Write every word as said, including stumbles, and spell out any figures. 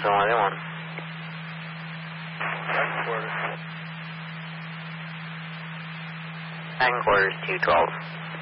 one one. Second quarter. Second quarter is two twelve.